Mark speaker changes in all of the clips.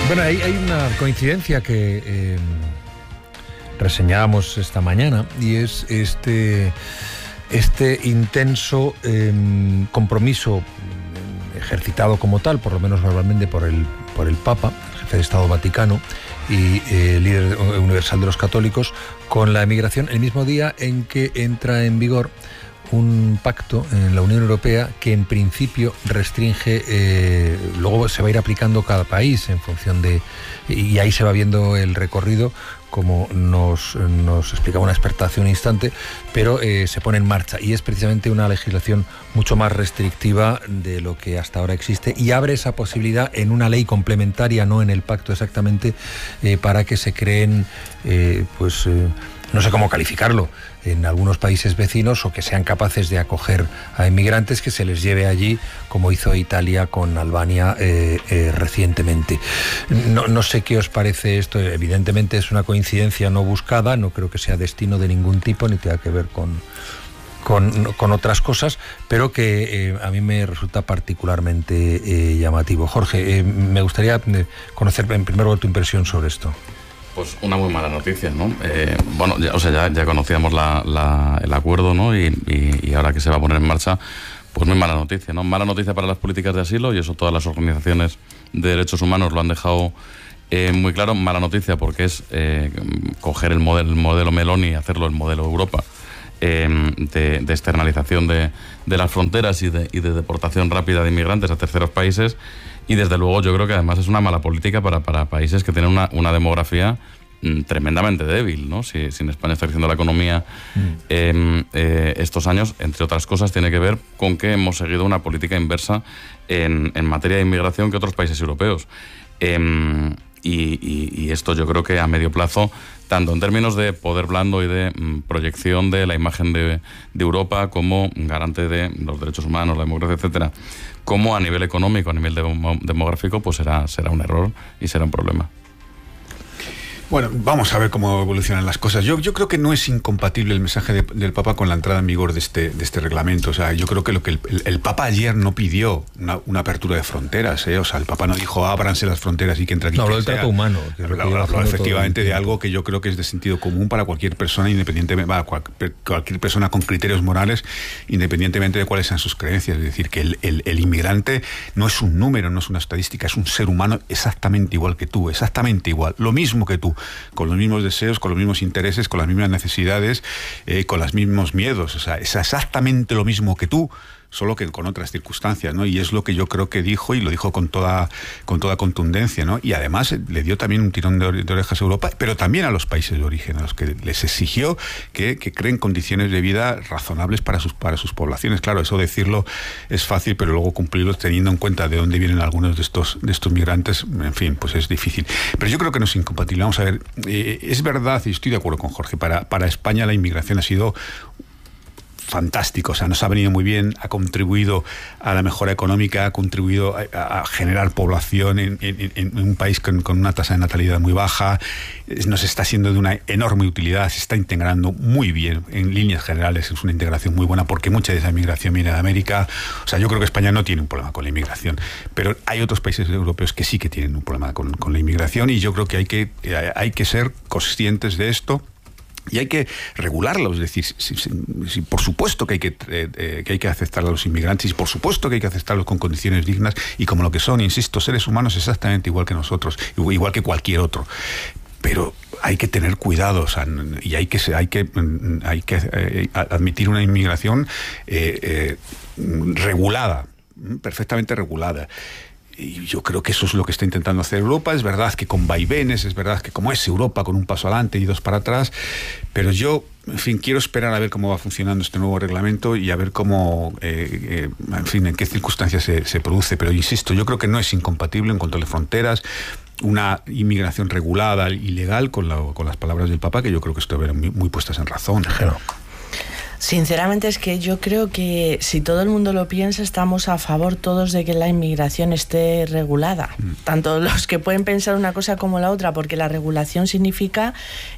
Speaker 1: Bueno, hay una coincidencia que reseñábamos esta mañana, y es este intenso compromiso ejercitado como tal, por lo menos normalmente por el Papa, el jefe de Estado Vaticano y líder universal de los católicos, con la emigración, el mismo día en que entra en vigor un pacto en la Unión Europea que en principio restringe, luego se va a ir aplicando cada país en función de, y ahí se va viendo el recorrido, como nos explicaba una experta hace un instante, pero se pone en marcha, y es precisamente una legislación mucho más restrictiva de lo que hasta ahora existe, y abre esa posibilidad en una ley complementaria, no en el pacto exactamente, para que se creen, no sé cómo calificarlo, en algunos países vecinos, o que sean capaces de acoger a inmigrantes, que se les lleve allí, como hizo Italia con Albania recientemente. No sé qué os parece esto. Evidentemente es una coincidencia no buscada, no creo que sea destino de ningún tipo, ni tenga que ver con otras cosas, pero que a mí me resulta particularmente llamativo. Jorge, me gustaría conocer en primer lugar tu impresión sobre esto.
Speaker 2: Pues una muy mala noticia, ¿no? Ya conocíamos el acuerdo, ¿no? Y ahora que se va a poner en marcha, pues muy mala noticia, ¿no? Mala noticia para las políticas de asilo, y eso todas las organizaciones de derechos humanos lo han dejado muy claro. Mala noticia porque es coger el modelo Meloni y hacerlo el modelo Europa, de externalización de las fronteras y de deportación rápida de inmigrantes a terceros países. Y desde luego yo creo que además es una mala política para países que tienen una demografía tremendamente débil, ¿no? Si en España está creciendo la economía estos años, entre otras cosas, tiene que ver con que hemos seguido una política inversa en materia de inmigración que otros países europeos. Y esto yo creo que a medio plazo, tanto en términos de poder blando y de proyección de la imagen de Europa como garante de los derechos humanos, la democracia, etcétera, como a nivel económico, a nivel demográfico, pues será un error y será un problema.
Speaker 3: Bueno, vamos a ver cómo evolucionan las cosas. Yo creo que no es incompatible el mensaje del Papa con la entrada en vigor de este reglamento. O sea, yo creo que lo que el Papa ayer no pidió una apertura de fronteras, ¿eh? O sea, el Papa no dijo ábranse las fronteras y que entre aquí.
Speaker 1: No, habló del trato humano.
Speaker 3: Habló efectivamente de algo que yo creo que es de sentido común para cualquier persona, independientemente, cualquier persona con criterios morales, independientemente de cuáles sean sus creencias. Es decir, que el inmigrante no es un número, no es una estadística, es un ser humano exactamente igual que tú, exactamente igual, lo mismo que tú, con los mismos deseos, con los mismos intereses, con las mismas necesidades, con los mismos miedos. O sea, es exactamente lo mismo que tú, solo que con otras circunstancias, ¿no? Y es lo que yo creo que dijo, y lo dijo con toda contundencia, ¿no? Y además le dio también un tirón de orejas a Europa, pero también a los países de origen, a los que les exigió que creen condiciones de vida razonables para sus poblaciones. Claro, eso decirlo es fácil, pero luego cumplirlo, teniendo en cuenta de dónde vienen algunos de estos migrantes, en fin, pues es difícil. Pero yo creo que no es incompatible. Vamos a ver, es verdad, y estoy de acuerdo con Jorge, para España la inmigración ha sido fantástico, o sea, nos ha venido muy bien, ha contribuido a la mejora económica, ha contribuido a generar población en un país con una tasa de natalidad muy baja, nos está siendo de una enorme utilidad, se está integrando muy bien, en líneas generales es una integración muy buena, porque mucha de esa inmigración viene de América. O sea, yo creo que España no tiene un problema con la inmigración, pero hay otros países europeos que sí que tienen un problema con la inmigración, y yo creo que hay que ser conscientes de esto. Y hay que regularlos, es decir, por supuesto que hay que aceptar a los inmigrantes, y por supuesto que hay que aceptarlos con condiciones dignas y como lo que son, insisto, seres humanos exactamente igual que nosotros, igual que cualquier otro. Pero hay que tener cuidado, o sea, y hay que admitir una inmigración regulada, perfectamente regulada. Y yo creo que eso es lo que está intentando hacer Europa. Es verdad que con vaivenes, es verdad que como es Europa, con un paso adelante y dos para atrás, pero yo, en fin, quiero esperar a ver cómo va funcionando este nuevo reglamento y a ver cómo, en fin, en qué circunstancias se produce. Pero insisto, yo creo que no es incompatible en control de fronteras, una inmigración regulada y legal, con las palabras del Papa, que yo creo que estuvieron muy puestas en razón.
Speaker 1: Claro.
Speaker 4: Sinceramente es que yo creo que si todo el mundo lo piensa, estamos a favor todos de que la inmigración esté regulada. Tanto los que pueden pensar una cosa como la otra, porque la regulación significa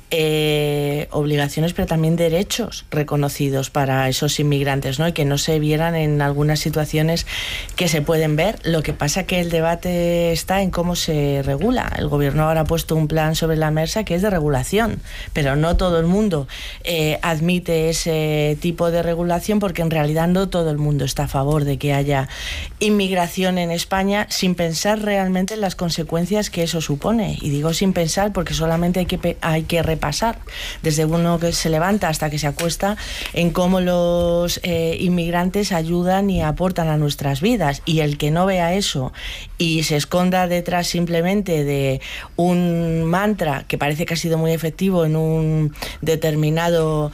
Speaker 4: obligaciones, pero también derechos reconocidos para esos inmigrantes, ¿no? Y que no se vieran en algunas situaciones que se pueden ver. Lo que pasa que el debate está en cómo se regula. El gobierno ahora ha puesto un plan sobre la mesa que es de regulación, pero no todo el mundo admite ese tipo de regulación, porque en realidad no todo el mundo está a favor de que haya inmigración en España, sin pensar realmente en las consecuencias que eso supone. Y digo sin pensar porque solamente hay que repasar desde uno que se levanta hasta que se acuesta en cómo los inmigrantes ayudan y aportan a nuestras vidas, y el que no vea eso y se esconda detrás simplemente de un mantra que parece que ha sido muy efectivo en un determinado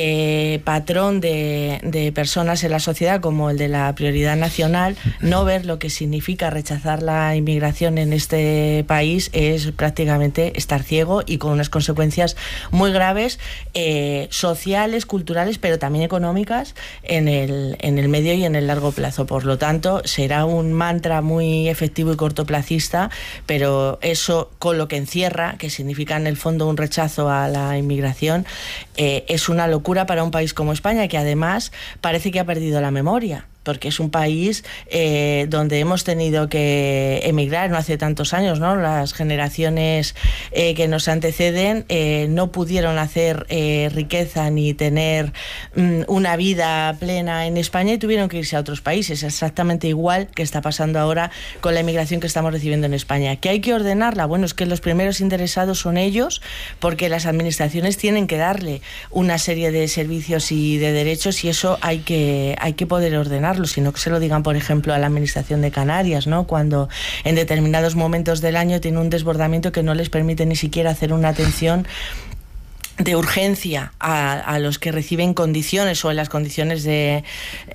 Speaker 4: patrón de personas en la sociedad, como el de la prioridad nacional, no ver lo que significa rechazar la inmigración en este país es prácticamente estar ciego, y con unas consecuencias muy graves, sociales, culturales, pero también económicas en el medio y en el largo plazo. Por lo tanto, será un mantra muy efectivo y cortoplacista, pero eso, con lo que encierra, que significa en el fondo un rechazo a la inmigración, es una locura para un país como España, que además parece que ha perdido la memoria, porque es un país donde hemos tenido que emigrar no hace tantos años, ¿no? Las generaciones que nos anteceden no pudieron hacer riqueza ni tener una vida plena en España y tuvieron que irse a otros países, exactamente igual que está pasando ahora con la inmigración que estamos recibiendo en España. ¿Que hay que ordenarla? Bueno, es que los primeros interesados son ellos, porque las administraciones tienen que darle una serie de servicios y de derechos, y eso hay que poder ordenar, sino que se lo digan, por ejemplo, a la Administración de Canarias, ¿no? Cuando en determinados momentos del año tiene un desbordamiento que no les permite ni siquiera hacer una atención de urgencia a los que reciben condiciones o en las condiciones que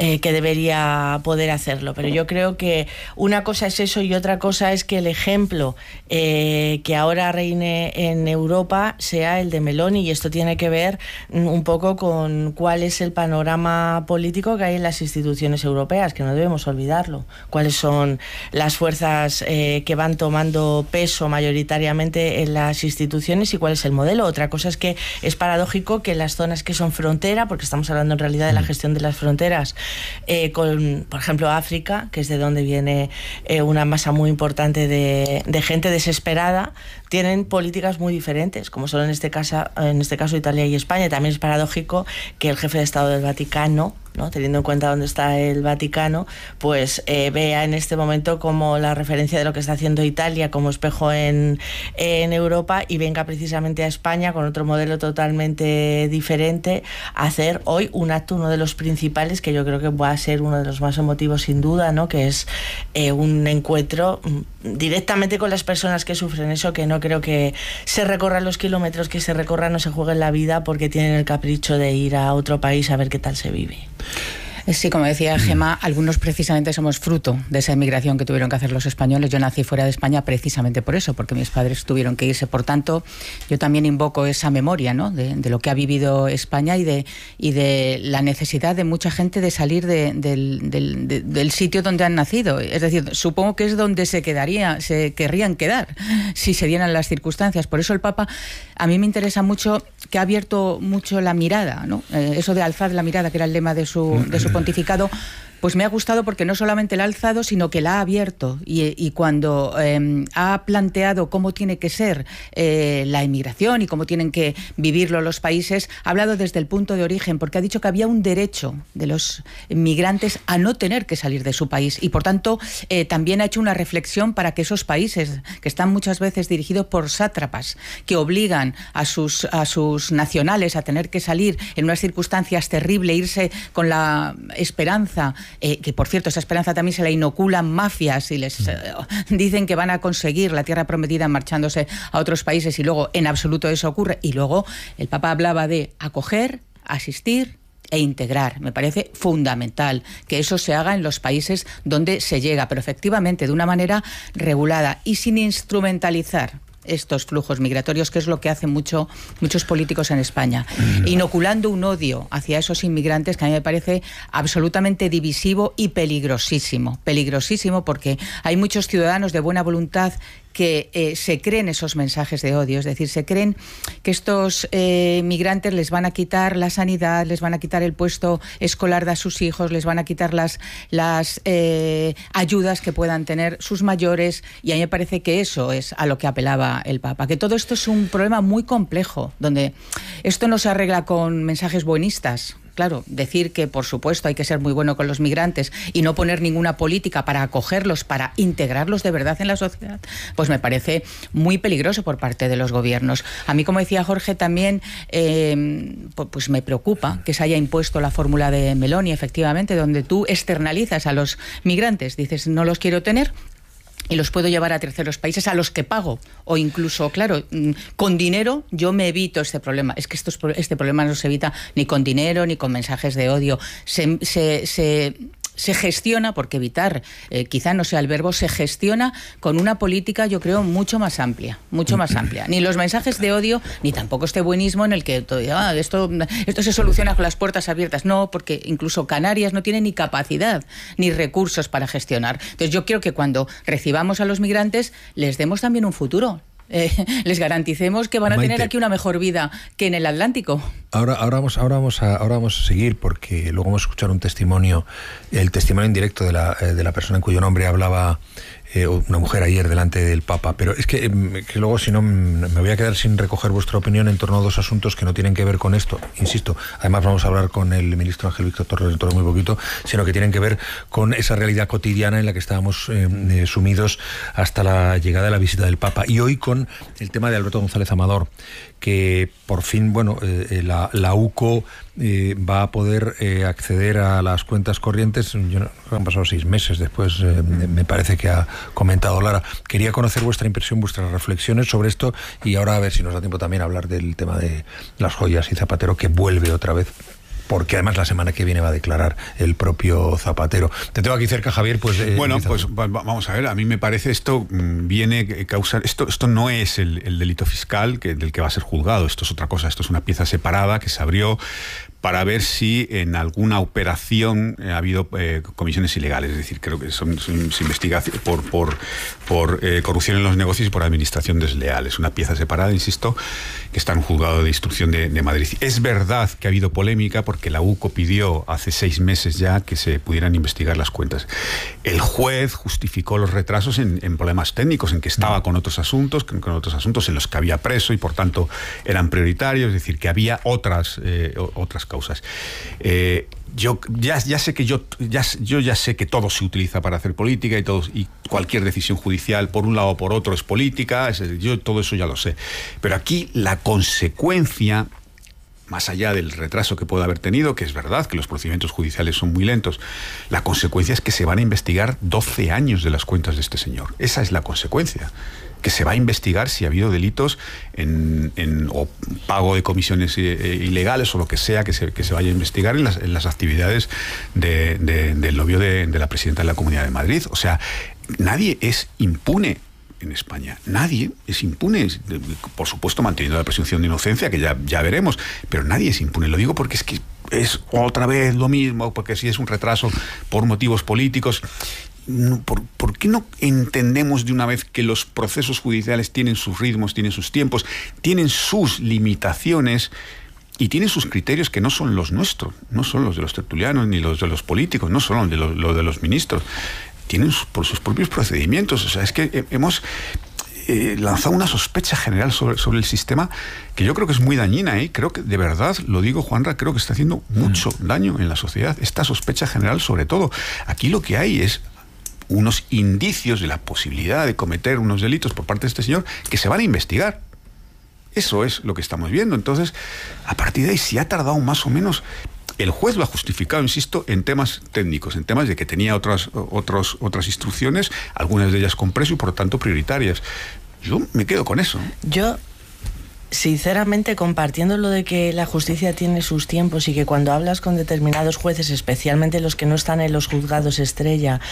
Speaker 4: debería poder hacerlo. Pero yo creo que una cosa es eso y otra cosa es que el ejemplo que ahora reine en Europa sea el de Meloni, y esto tiene que ver un poco con cuál es el panorama político que hay en las instituciones europeas, que no debemos olvidarlo. Cuáles son las fuerzas que van tomando peso mayoritariamente en las instituciones y cuál es el modelo. Otra cosa es que es paradójico que las zonas que son frontera, porque estamos hablando en realidad de la gestión de las fronteras, con, por ejemplo, África, que es de donde viene una masa muy importante de gente desesperada, tienen políticas muy diferentes, como son en este caso Italia y España. También es paradójico que el jefe de Estado del Vaticano, ¿no?, teniendo en cuenta dónde está el Vaticano, pues vea en este momento como la referencia de lo que está haciendo Italia como espejo en Europa, y venga precisamente a España con otro modelo totalmente diferente a hacer hoy un acto, uno de los principales, que yo creo que va a ser uno de los más emotivos sin duda, ¿no?, que es un encuentro directamente con las personas que sufren eso, que no creo que se recorran los kilómetros que se recorran, no se jueguen la vida porque tienen el capricho de ir a otro país a ver qué tal se vive.
Speaker 5: Sí, como decía Gemma, algunos precisamente somos fruto de esa emigración que tuvieron que hacer los españoles. Yo nací fuera de España precisamente por eso, porque mis padres tuvieron que irse. Por tanto, yo también invoco esa memoria, ¿no?, de lo que ha vivido España y de la necesidad de mucha gente de salir del sitio donde han nacido. Es decir, supongo que es donde se querrían quedar si se dieran las circunstancias. Por eso el Papa, a mí me interesa mucho, que ha abierto mucho la mirada, ¿no? Eso de alzar la mirada, que era el lema de su pontificado, pues me ha gustado porque no solamente la ha alzado, sino que la ha abierto, y cuando ha planteado cómo tiene que ser la inmigración y cómo tienen que vivirlo los países, ha hablado desde el punto de origen, porque ha dicho que había un derecho de los inmigrantes a no tener que salir de su país, y por tanto también ha hecho una reflexión para que esos países, que están muchas veces dirigidos por sátrapas, que obligan a sus nacionales a tener que salir en unas circunstancias terribles, irse con la esperanza, que por cierto esa esperanza también se la inoculan mafias y les dicen que van a conseguir la tierra prometida marchándose a otros países, y luego en absoluto eso ocurre. Y luego el Papa hablaba de acoger, asistir e integrar. Me parece fundamental que eso se haga en los países donde se llega, pero efectivamente de una manera regulada y sin instrumentalizar estos flujos migratorios, que es lo que hacen muchos políticos en España, inoculando un odio hacia esos inmigrantes que a mí me parece absolutamente divisivo y peligrosísimo porque hay muchos ciudadanos de buena voluntad que se creen esos mensajes de odio, es decir, se creen que estos migrantes les van a quitar la sanidad, les van a quitar el puesto escolar de sus hijos, les van a quitar las ayudas que puedan tener sus mayores, y a mí me parece que eso es a lo que apelaba el Papa, que todo esto es un problema muy complejo, donde esto no se arregla con mensajes buenistas. Claro, decir que, por supuesto, hay que ser muy bueno con los migrantes y no poner ninguna política para acogerlos, para integrarlos de verdad en la sociedad, pues me parece muy peligroso por parte de los gobiernos. A mí, como decía Jorge, también pues me preocupa que se haya impuesto la fórmula de Meloni, efectivamente, donde tú externalizas a los migrantes, dices, no los quiero tener, y los puedo llevar a terceros países a los que pago, o incluso, claro, con dinero yo me evito este problema. Es que este problema no se evita ni con dinero ni con mensajes de odio. Se gestiona, porque evitar quizá no sea el verbo, se gestiona con una política, yo creo, mucho más amplia. Ni los mensajes de odio, ni tampoco este buenismo en el que esto se soluciona con las puertas abiertas. No, porque incluso Canarias no tiene ni capacidad ni recursos para gestionar. Entonces yo creo que cuando recibamos a los migrantes les demos también un futuro. Les garanticemos que van a tener aquí una mejor vida que en el Atlántico.
Speaker 1: Ahora vamos a seguir, porque luego vamos a escuchar el testimonio en directo de la persona en cuyo nombre hablaba una mujer ayer delante del Papa, pero es que luego, si no, me voy a quedar sin recoger vuestra opinión en torno a dos asuntos que no tienen que ver con esto, insisto. Además vamos a hablar con el ministro Ángel Víctor Torres dentro de muy poquito, sino que tienen que ver con esa realidad cotidiana en la que estábamos sumidos hasta la llegada de la visita del Papa, y hoy con el tema de Alberto González Amador, que por fin, la UCO va a poder acceder a las cuentas corrientes. Han pasado 6 meses después, me parece que ha comentado Lara. Quería conocer vuestra impresión, vuestras reflexiones sobre esto, y ahora a ver si nos da tiempo también a hablar del tema de las joyas y Zapatero, que vuelve otra vez, porque además la semana que viene va a declarar el propio Zapatero. Te tengo aquí cerca, Javier, pues...
Speaker 3: pues vamos a ver, a mí me parece esto viene causar... Esto no es el delito fiscal del que va a ser juzgado, esto es otra cosa, esto es una pieza separada que se abrió para ver si en alguna operación ha habido comisiones ilegales. Es decir, creo que son investigaciones por corrupción en los negocios y por administración desleal. Es una pieza separada, insisto, que está en un juzgado de instrucción de Madrid. Es verdad que ha habido polémica porque la UCO pidió hace 6 meses ya que se pudieran investigar las cuentas. El juez justificó los retrasos en problemas técnicos, en que estaba con otros asuntos en los que había preso y por tanto eran prioritarios, es decir, que había otras causas. Yo ya sé que todo se utiliza para hacer política y cualquier decisión judicial por un lado o por otro es política, yo todo eso ya lo sé. Pero aquí la consecuencia, más allá del retraso que pueda haber tenido, que es verdad que los procedimientos judiciales son muy lentos, la consecuencia es que se van a investigar 12 años de las cuentas de este señor. Esa es la consecuencia. Que se va a investigar si ha habido delitos o pago de comisiones ilegales o lo que sea que se vaya a investigar en las actividades del novio de la presidenta de la Comunidad de Madrid. O sea, nadie es impune en España. Nadie es impune, por supuesto manteniendo la presunción de inocencia, que ya veremos, pero nadie es impune. Lo digo porque es que es otra vez lo mismo, porque si es un retraso por motivos políticos... ¿Por qué no entendemos de una vez que los procesos judiciales tienen sus ritmos, tienen sus tiempos, tienen sus limitaciones y tienen sus criterios que no son los nuestros, no son los de los tertulianos ni los de los políticos, no son los de los ministros, tienen por sus propios procedimientos? O sea, es que hemos lanzado una sospecha general sobre el sistema que yo creo que es muy dañina, ¿eh? Creo que, de verdad, lo digo, Juanra, creo que está haciendo mucho daño en la sociedad, esta sospecha general sobre todo. Aquí lo que hay es unos indicios de la posibilidad de cometer unos delitos por parte de este señor que se van a investigar. Eso es lo que estamos viendo. Entonces, a partir de ahí, si ha tardado más o menos, el juez lo ha justificado, insisto, en temas técnicos, en temas de que tenía otras instrucciones, algunas de ellas con preso y por lo tanto prioritarias. Yo me quedo con eso.
Speaker 4: Yo, sinceramente, compartiendo lo de que la justicia tiene sus tiempos y que cuando hablas con determinados jueces, especialmente los que no están en los juzgados estrella,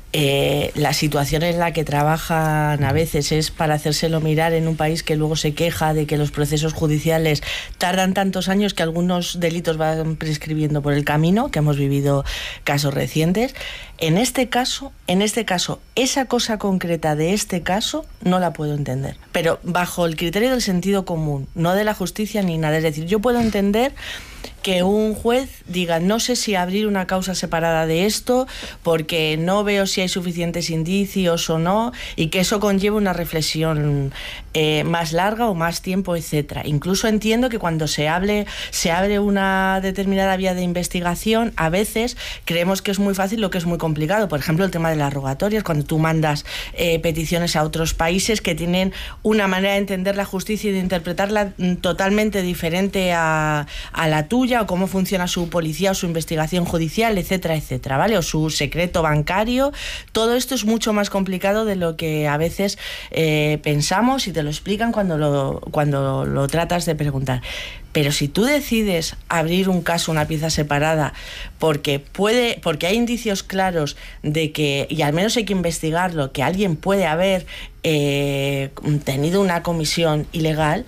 Speaker 4: la situación en la que trabajan a veces es para hacérselo mirar en un país que luego se queja de que los procesos judiciales tardan tantos años que algunos delitos van prescribiendo por el camino, que hemos vivido casos recientes. En este caso, esa cosa concreta de este caso no la puedo entender, pero bajo el criterio del sentido común, no de la justicia ni nada. Es decir, yo puedo entender que un juez diga, no sé si abrir una causa separada de esto porque no veo si hay suficientes indicios o no, y que eso conlleve una reflexión más larga o más tiempo, etcétera. Incluso entiendo que cuando se abre una determinada vía de investigación, a veces creemos que es muy fácil lo que es muy complicado. Por ejemplo, el tema de las rogatorias, cuando tú mandas peticiones a otros países que tienen una manera de entender la justicia y de interpretarla totalmente diferente a la tuya, o cómo funciona su policía o su investigación judicial, etcétera, etcétera, ¿vale? O su secreto bancario. Todo esto es mucho más complicado de lo que a veces pensamos, y te lo explican cuando lo tratas de preguntar. Pero si tú decides abrir un caso, una pieza separada, porque hay indicios claros de que, y al menos hay que investigarlo, que alguien puede haber tenido una comisión ilegal,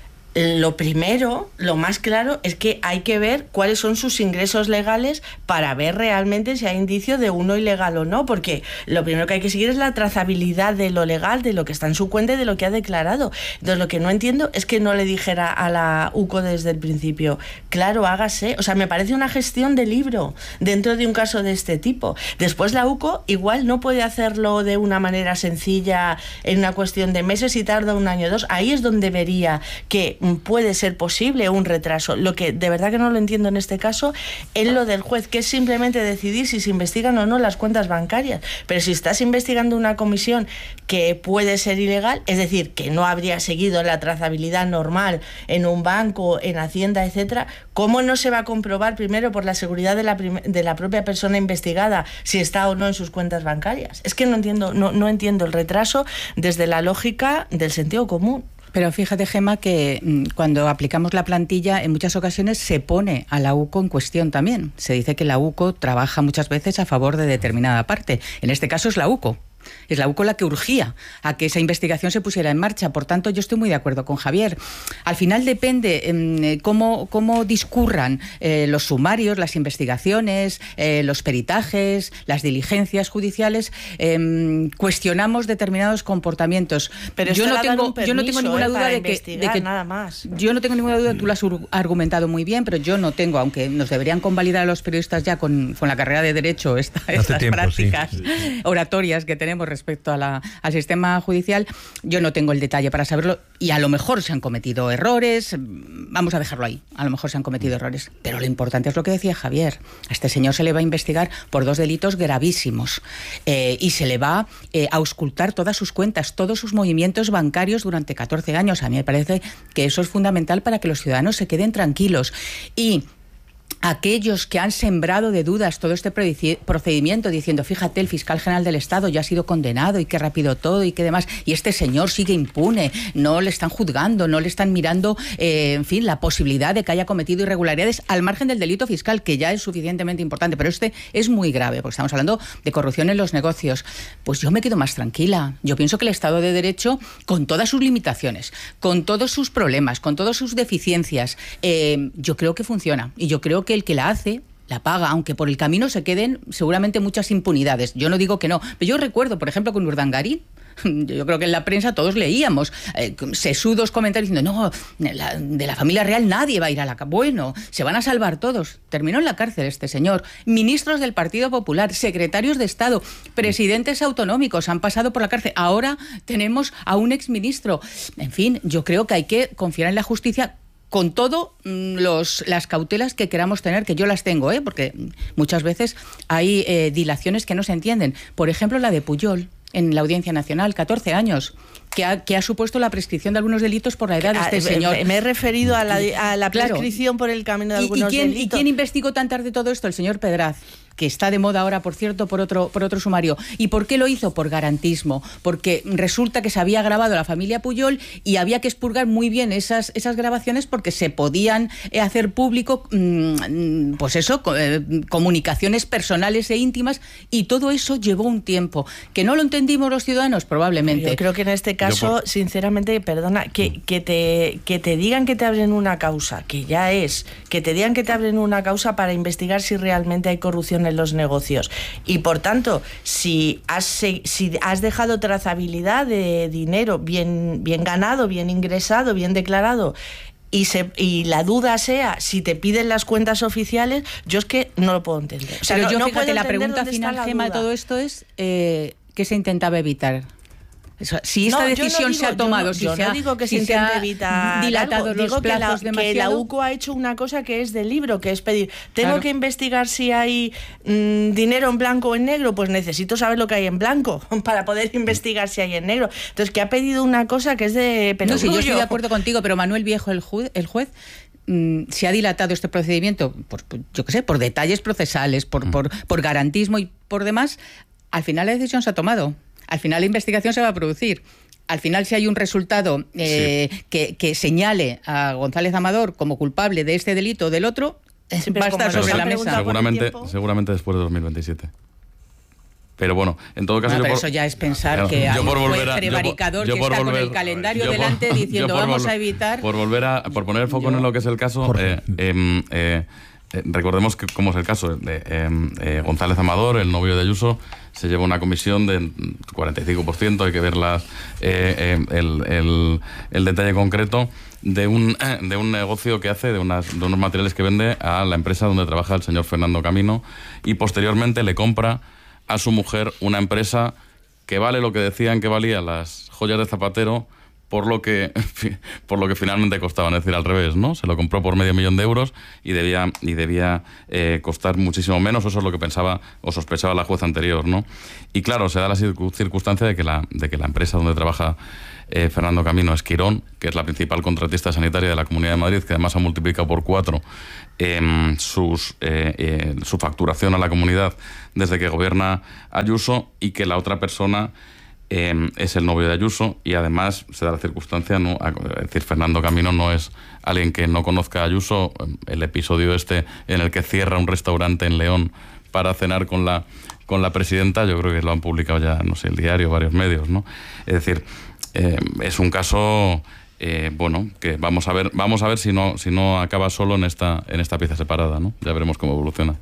Speaker 4: lo primero, lo más claro, es que hay que ver cuáles son sus ingresos legales para ver realmente si hay indicio de uno ilegal o no, porque lo primero que hay que seguir es la trazabilidad de lo legal, de lo que está en su cuenta y de lo que ha declarado. Entonces, lo que no entiendo es que no le dijera a la UCO desde el principio, claro, hágase. O sea, me parece una gestión de libro dentro de un caso de este tipo. Después la UCO igual no puede hacerlo de una manera sencilla en una cuestión de meses y tarda 1 año o 2. Ahí es donde vería que puede ser posible un retraso. Lo que de verdad que no lo entiendo en este caso es lo del juez, que es simplemente decidir si se investigan o no las cuentas bancarias. Pero si estás investigando una comisión que puede ser ilegal, es decir, que no habría seguido la trazabilidad normal en un banco, en Hacienda, etcétera, ¿cómo no se va a comprobar primero por la seguridad de la propia persona investigada si está o no en sus cuentas bancarias? Es que no entiendo el retraso desde la lógica del sentido común.
Speaker 5: Pero fíjate, Gemma, que cuando aplicamos la plantilla, en muchas ocasiones se pone a la UCO en cuestión también. Se dice que la UCO trabaja muchas veces a favor de determinada parte. En este caso es la UCO. Es la UCO la que urgía a que esa investigación se pusiera en marcha. Por tanto, yo estoy muy de acuerdo con Javier. Al final depende cómo discurran los sumarios, las investigaciones, los peritajes, las diligencias judiciales. Cuestionamos determinados comportamientos.
Speaker 4: Pero
Speaker 5: yo no tengo ninguna duda de que
Speaker 4: nada más.
Speaker 5: Yo no tengo ninguna duda, tú lo has argumentado muy bien, pero yo no tengo, aunque nos deberían convalidar a los periodistas ya con la carrera de Derecho estas prácticas oratorias que tenemos respecto al sistema judicial, yo no tengo el detalle para saberlo, y a lo mejor se han cometido errores, vamos a dejarlo ahí, a lo mejor se han cometido errores, pero lo importante es lo que decía Javier. A este señor se le va a investigar por 2 delitos gravísimos, y se le va a auscultar todas sus cuentas, todos sus movimientos bancarios durante 14 años. A mí me parece que eso es fundamental para que los ciudadanos se queden tranquilos. Y aquellos que han sembrado de dudas todo este procedimiento diciendo, fíjate, el fiscal general del Estado ya ha sido condenado y qué rápido todo y qué demás, y este señor sigue impune, no le están juzgando, no le están mirando, en fin, la posibilidad de que haya cometido irregularidades al margen del delito fiscal, que ya es suficientemente importante, pero este es muy grave, porque estamos hablando de corrupción en los negocios. Pues yo me quedo más tranquila. Yo pienso que el Estado de Derecho, con todas sus limitaciones, con todos sus problemas, con todas sus deficiencias, yo creo que funciona, y yo creo que el que la hace la paga, aunque por el camino se queden seguramente muchas impunidades. Yo no digo que no, pero yo recuerdo, por ejemplo, con Urdangarín, yo creo que en la prensa todos leíamos sesudos comentarios diciendo, no, de la familia real nadie va a ir a la cárcel. Bueno, se van a salvar todos. Terminó en la cárcel este señor. Ministros del Partido Popular, secretarios de Estado, presidentes autonómicos han pasado por la cárcel. Ahora tenemos a un exministro. En fin, yo creo que hay que confiar en la justicia con todo las cautelas que queramos tener, que yo las tengo, porque muchas veces hay dilaciones que no se entienden. Por ejemplo, la de Pujol en la Audiencia Nacional, 14 años, que ha supuesto la prescripción de algunos delitos por la edad de este señor.
Speaker 4: Me he referido a la prescripción por el camino de algunos delitos.
Speaker 5: ¿Y quién investigó tan tarde todo esto? El señor Pedraz. que está de moda ahora, por cierto, por otro sumario. ¿Y por qué lo hizo? Por garantismo, porque resulta que se había grabado la familia Pujol y había que expurgar muy bien esas grabaciones porque se podían hacer público, pues eso, comunicaciones personales e íntimas, y todo eso llevó un tiempo. ¿Que no lo entendimos los ciudadanos? Probablemente.
Speaker 4: Yo creo que en este caso, sinceramente, perdona, que te digan que te abren una causa, que ya es, que te digan que te abren una causa para investigar si realmente hay corrupción en los negocios. Y por tanto, si has dejado trazabilidad de dinero bien ganado, bien ingresado, bien declarado, y la duda sea si te piden las cuentas oficiales, yo es que no lo puedo entender. O sea,
Speaker 5: pero
Speaker 4: no
Speaker 5: fíjate,
Speaker 4: puedo
Speaker 5: la pregunta final, Gemma, de todo esto es ¿qué se intentaba evitar? Si esta decisión se ha tomado,
Speaker 4: yo no digo que se intente evitar
Speaker 5: dilatado
Speaker 4: algo,
Speaker 5: los plazos demasiado.
Speaker 4: Que la UCO ha hecho una cosa que es de libro, que es pedir, tengo que investigar si hay dinero en blanco o en negro, pues necesito saber lo que hay en blanco para poder investigar si hay en negro. Entonces, que ha pedido una cosa que es de
Speaker 5: perogrullo. No, sí, yo estoy de acuerdo contigo, pero Manuel Viejo, el juez se ha dilatado este procedimiento, yo qué sé, por detalles procesales, por garantismo y por demás. Al final la decisión se ha tomado. Al final la investigación se va a producir. Al final, si hay un resultado que señale a González Amador como culpable de este delito o del otro, va a estar sobre la mesa.
Speaker 2: Seguramente después de 2027. Pero bueno, en todo caso...
Speaker 5: pero eso ya es pensar que hay un juez prevaricador que está con el calendario delante diciendo vamos a evitar...
Speaker 2: Por poner el foco en lo que es el caso... recordemos que, como es el caso de González Amador, el novio de Ayuso, se lleva una comisión del 45%, hay que ver el detalle concreto de un negocio que hace, de unos materiales que vende a la empresa donde trabaja el señor Fernando Camino, y posteriormente le compra a su mujer una empresa que vale lo que decían que valían las joyas de Zapatero, por lo que finalmente costaban, es decir, al revés, ¿no? Se lo compró por $500,000 euros y debía costar muchísimo menos. Eso es lo que pensaba o sospechaba la jueza anterior, ¿no? Y claro, se da la circunstancia de que la empresa donde trabaja Fernando Camino es Quirón, que es la principal contratista sanitaria de la Comunidad de Madrid, que además ha multiplicado por 4 su facturación a la comunidad desde que gobierna Ayuso, y que la otra persona es el novio de Ayuso, y además se da la circunstancia, ¿no? Es decir, Fernando Camino no es alguien que no conozca a Ayuso. El episodio en el que cierra un restaurante en León para cenar con la presidenta, yo creo que lo han publicado ya, no sé, el diario, varios medios, ¿no? Es decir, es un caso que vamos a ver si no acaba solo en esta pieza separada, ¿no? Ya veremos cómo evoluciona.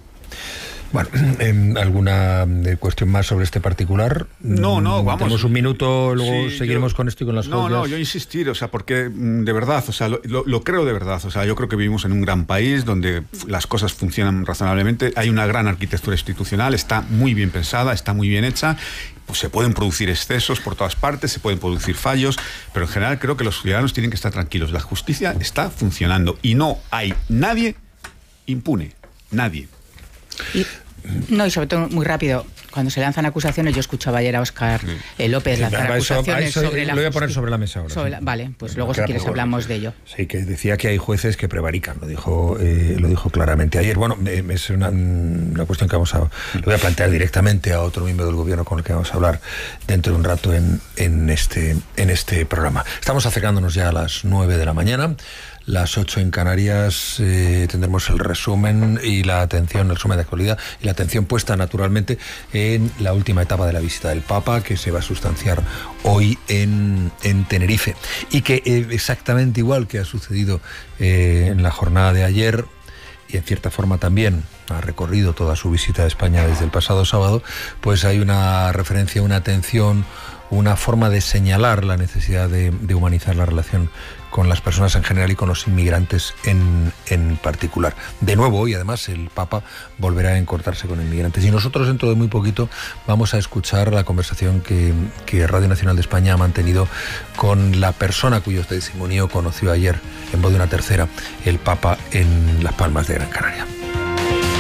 Speaker 1: Bueno, ¿alguna cuestión más sobre este particular?
Speaker 3: No, vamos.
Speaker 1: Tenemos un minuto, luego seguiremos con esto y con las joyas.
Speaker 3: No, yo insistir, porque de verdad, lo creo de verdad. Yo creo que vivimos en un gran país donde las cosas funcionan razonablemente. Hay una gran arquitectura institucional, está muy bien pensada, está muy bien hecha. Pues se pueden producir excesos por todas partes, se pueden producir fallos, pero en general creo que los ciudadanos tienen que estar tranquilos. La justicia está funcionando y no hay nadie impune. Nadie.
Speaker 5: Y sobre todo, muy rápido, cuando se lanzan acusaciones, yo escuchaba ayer a Óscar López lanzar acusaciones sobre la...
Speaker 1: Lo voy a poner sobre la mesa ahora.
Speaker 5: Vale, pues luego si quieres hablamos de ello.
Speaker 1: Sí, que decía que hay jueces que prevarican, lo dijo claramente ayer. Bueno, es una cuestión que le voy a plantear directamente a otro miembro del gobierno con el que vamos a hablar dentro de un rato en este programa. Estamos acercándonos ya a las 9 de la mañana. Las 8 en Canarias, tendremos el resumen y la atención, el resumen de actualidad y la atención puesta naturalmente en la última etapa de la visita del Papa, que se va a sustanciar hoy en Tenerife. Y que exactamente igual que ha sucedido en la jornada de ayer, y en cierta forma también ha recorrido toda su visita a España desde el pasado sábado, pues hay una referencia, una atención, una forma de señalar la necesidad de humanizar la relación con las personas en general y con los inmigrantes en particular. De nuevo, y además el Papa volverá a encontrarse con inmigrantes. Y nosotros dentro de muy poquito vamos a escuchar la conversación que Radio Nacional de España ha mantenido con la persona cuyo testimonio conoció ayer en voz de una tercera el Papa en Las Palmas de Gran Canaria.